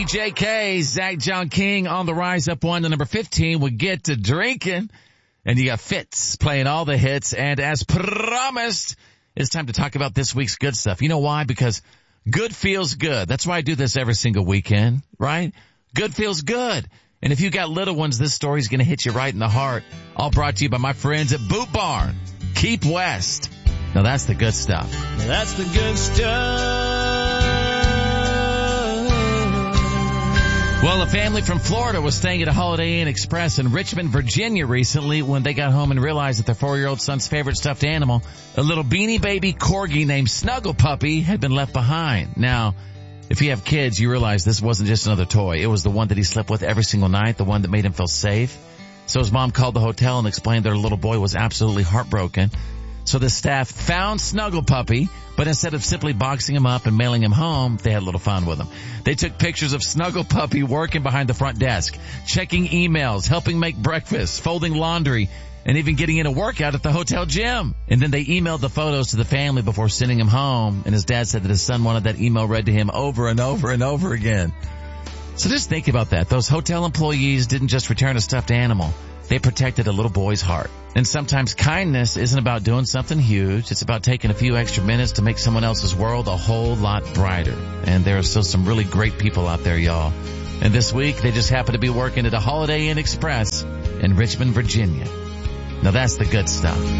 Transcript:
WJK, Zach John King on the rise up one to number 15. We get to drinking, and you got Fitz playing all the hits. And as promised, it's time to talk about this week's good stuff. You know why? Because good feels good. That's why I do this every single weekend, right? Good feels good. And if you got little ones, this story's going to hit you right in the heart. All brought to you by my friends at Boot Barn. Keep West. Now that's the good stuff. That's the good stuff. Well, a family from Florida was staying at a Holiday Inn Express in Richmond, Virginia recently when they got home and realized that their 4-year-old son's favorite stuffed animal, a little beanie baby corgi named Snuggle Puppy, had been left behind. Now, if you have kids, you realize this wasn't just another toy. It was the one that he slept with every single night, the one that made him feel safe. So his mom called the hotel and explained their little boy was absolutely heartbroken. So the staff found Snuggle Puppy, but instead of simply boxing him up and mailing him home, they had a little fun with him. They took pictures of Snuggle Puppy working behind the front desk, checking emails, helping make breakfast, folding laundry, and even getting in a workout at the hotel gym. And then they emailed the photos to the family before sending him home, and his dad said that his son wanted that email read to him over and over and over again. So just think about that. Those hotel employees didn't just return a stuffed animal. They protected a little boy's heart. And sometimes kindness isn't about doing something huge. It's about taking a few extra minutes to make someone else's world a whole lot brighter. And there are still some really great people out there, y'all. And this week, they just happen to be working at a Holiday Inn Express in Richmond, Virginia. Now that's the good stuff.